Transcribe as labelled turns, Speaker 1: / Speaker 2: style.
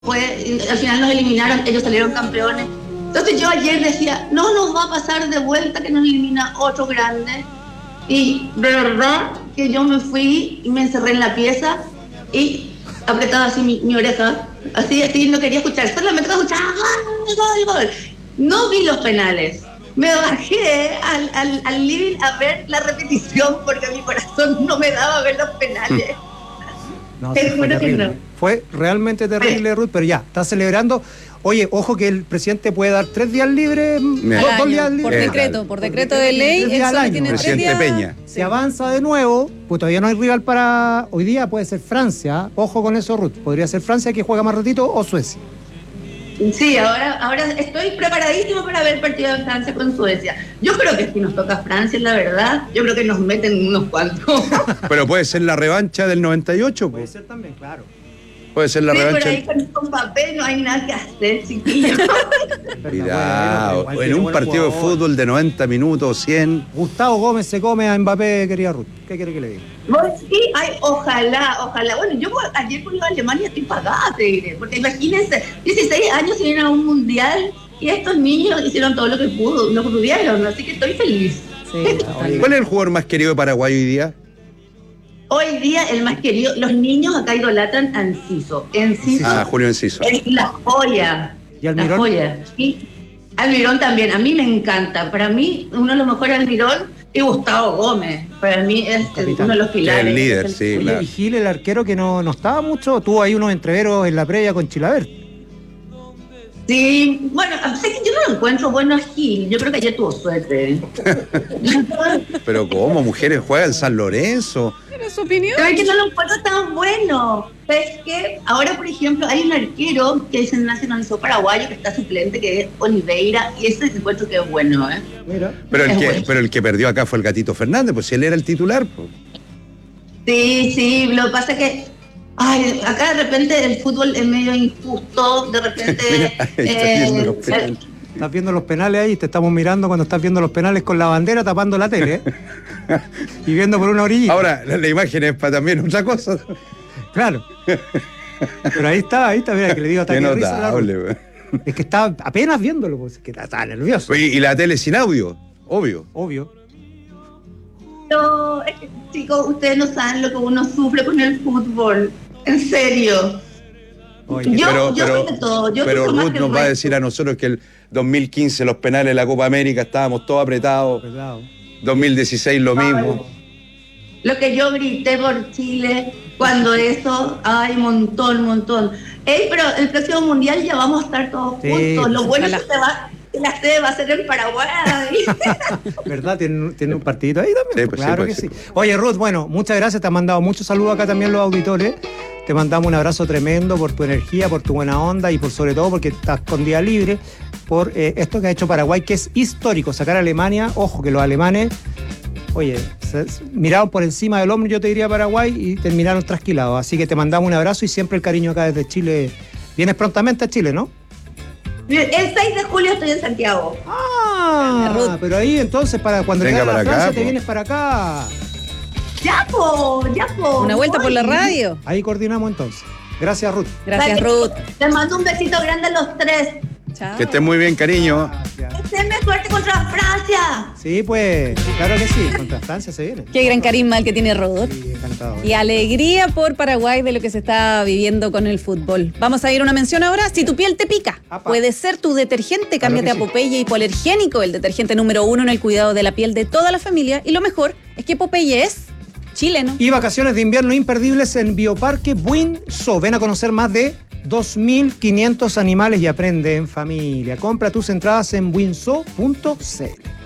Speaker 1: al final nos eliminaron, ellos salieron campeones. Entonces yo ayer decía, no nos va a pasar de vuelta que nos elimina otro grande. Y de verdad que yo me fui y me encerré en la pieza y apretaba así mi oreja, así no quería escuchar, solamente escuchaba gol. No vi los penales. Me bajé al living a ver la repetición porque mi corazón no me daba a ver los penales.
Speaker 2: No, te juro que no. Fue realmente terrible, Ruth, pero ya, está celebrando. Oye, ojo que el presidente puede dar 3 días libres, 2 días libres.
Speaker 3: Por decreto de ley,
Speaker 2: él solo
Speaker 3: tiene 3
Speaker 4: presidente
Speaker 3: días.
Speaker 4: Peña.
Speaker 2: Se avanza de nuevo, pues todavía no hay rival para hoy día, puede ser Francia. Ojo con eso, Ruth. Podría ser Francia que juega más ratito o Suecia.
Speaker 1: Sí, ahora estoy preparadísimo para ver el partido de Francia con Suecia. Yo creo que si nos toca Francia, la verdad, yo creo que nos meten unos cuantos.
Speaker 4: Pero puede ser la revancha del 98.
Speaker 2: Puede ser también, claro.
Speaker 4: Puede ser la revancha.
Speaker 1: Pero ahí con Mbappé no hay nada que hacer, chiquillos.
Speaker 4: Cuidado, en un partido de fútbol de 90 minutos, 100.
Speaker 2: Gustavo Gómez se come a Mbappé, querida Ruth. ¿Qué quiere que le diga?
Speaker 1: Sí, ojalá. Bueno, yo ayer con Alemania estoy pagada, te diré. Porque imagínense, 16 años se vienen a un mundial y estos niños hicieron todo lo que pudieron, así que estoy feliz.
Speaker 3: Sí,
Speaker 4: ¿Cuál es el jugador más querido de Paraguay hoy día?
Speaker 1: Hoy día el más querido, los niños acá idolatran a Enciso.
Speaker 4: Julio Enciso.
Speaker 1: Es la joya.
Speaker 2: ¿Y Almirón?
Speaker 1: La joya. Y Almirón también, a mí me encanta. Para mí, uno de los mejores Almirón es Gustavo Gómez. Para mí es uno de los pilares.
Speaker 4: El líder, sí,
Speaker 2: Oye,
Speaker 4: claro.
Speaker 2: y Gil, el arquero que no estaba mucho, tuvo ahí unos entreveros en la previa con Chilavert.
Speaker 1: Sí, bueno, sé que yo no lo encuentro bueno a Gil. Yo creo que ayer tuvo suerte.
Speaker 4: Pero ¿cómo? Mujeres juegan en San Lorenzo.
Speaker 3: ¿Pero su opinión?
Speaker 1: Pero es que no lo encuentro tan bueno. ¿Sabes qué? Ahora, por ejemplo, hay un arquero que se nacionalizó paraguayo, que está suplente, que es Oliveira, y ese encuentro que es bueno, ¿eh?
Speaker 2: Mira.
Speaker 4: Pero el que perdió acá fue el Gatito Fernández, pues si él era el titular. Pues.
Speaker 1: Sí, lo que pasa es que acá de repente el fútbol es medio injusto, de repente...
Speaker 2: Estás viendo los penales ahí, te estamos mirando cuando estás viendo los penales con la bandera tapando la tele, ¿eh? Y viendo por una orilla.
Speaker 4: Ahora, la imagen es para también otra cosa.
Speaker 2: Claro. Pero ahí está, mira, que le digo
Speaker 4: Qué
Speaker 2: ataque de risa.
Speaker 4: notable.
Speaker 2: Es que estaba apenas viéndolo, pues, que estaba nervioso.
Speaker 4: Y la tele sin audio, obvio.
Speaker 1: No, es que, chicos, ustedes no saben lo que uno sufre con el fútbol. En serio.
Speaker 2: Oye,
Speaker 1: Yo de todo.
Speaker 4: Pero
Speaker 1: sufro más
Speaker 4: Ruth
Speaker 1: que
Speaker 4: nos va a
Speaker 1: el
Speaker 4: decir a nosotros que el 2015 los penales de la Copa América estábamos todos apretados. 2016 lo mismo.
Speaker 1: Lo que yo grité por Chile cuando eso, montón. Pero el próximo mundial ya vamos a estar todos juntos. Lo bueno es que la sede va a ser en Paraguay.
Speaker 2: ¿Verdad? ¿Tiene un partidito ahí también?
Speaker 4: Sí, pues
Speaker 2: claro que
Speaker 4: sí.
Speaker 2: Oye, Ruth, bueno, muchas gracias. Te han mandado muchos saludos acá también los auditores. Te mandamos un abrazo tremendo por tu energía, por tu buena onda y por sobre todo porque estás con día libre por esto que ha hecho Paraguay, que es histórico, sacar a Alemania. Ojo, que los alemanes, oye, miraron por encima del hombro, yo te diría, Paraguay, y terminaron trasquilados. Así que te mandamos un abrazo y siempre el cariño acá desde Chile. Vienes prontamente a Chile, ¿no?
Speaker 1: El 6 de julio estoy en Santiago.
Speaker 2: Pero ahí entonces, para cuando
Speaker 4: Venga
Speaker 2: llegas a
Speaker 4: para
Speaker 2: Francia,
Speaker 4: acá,
Speaker 2: te
Speaker 4: po.
Speaker 2: vienes para acá.
Speaker 1: Ya, po.
Speaker 3: Una vuelta por la radio.
Speaker 2: Ahí coordinamos entonces. Gracias, Ruth.
Speaker 3: Gracias, Ruth.
Speaker 1: Les mando un besito grande a los 3.
Speaker 3: Chao.
Speaker 4: Que estén muy bien, cariño.
Speaker 2: Gracias.
Speaker 1: Estén suerte contra Francia.
Speaker 2: Sí, pues, claro que sí. Contra Francia se viene.
Speaker 3: Qué gran carisma el que tiene Ruth.
Speaker 2: Sí, encantado.
Speaker 3: Y alegría por Paraguay de lo que se está viviendo con el fútbol. Vamos a ir a una mención ahora. Si tu piel te pica, puede ser tu detergente. Cámbiate a Popeye Hipoalergénico, el detergente número 1 en el cuidado de la piel de toda la familia. Y lo mejor es que Popeye es chileno.
Speaker 2: Y vacaciones de invierno imperdibles en Bioparque Buin Zoo. Ven a conocer más de 2.500 animales y aprende en familia. Compra tus entradas en buinzoo.cl.